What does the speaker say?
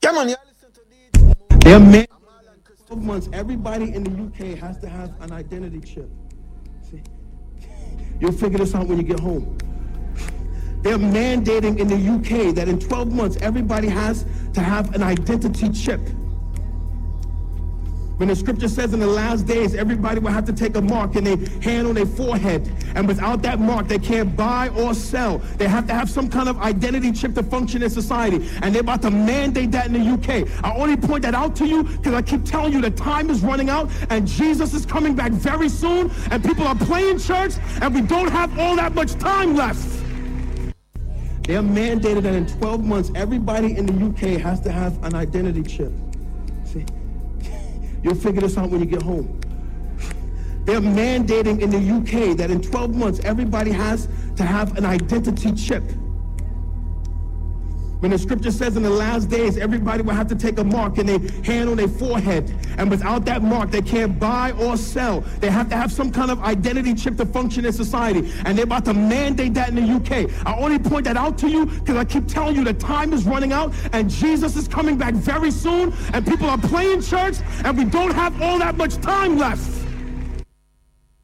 Come on, you listen to this. They're mandating 12 months. Everybody in the UK has to have an identity chip. See, you'll figure this out when you get home. They're mandating in the UK that in 12 months, everybody has to have an identity chip. When the scripture says in the last days, everybody will have to take a mark in their hand on their forehead. And without that mark, they can't buy or sell. They have to have some kind of identity chip to function in society. And they're about to mandate that in the UK. I only point that out to you because I keep telling you the time is running out and Jesus is coming back very soon. And people are playing church and we don't have all that much time left. They're mandated that in 12 months, everybody in the UK has to have an identity chip. See? You'll figure this out when you get home. They're mandating in the UK that in 12 months, everybody has to have an identity chip. When the scripture says in the last days, everybody will have to take a mark in their hand on their forehead. And without that mark, they can't buy or sell. They have to have some kind of identity chip to function in society. And they're about to mandate that in the UK. I only point that out to you because I keep telling you the time is running out and Jesus is coming back very soon. And people are playing church and we don't have all that much time left.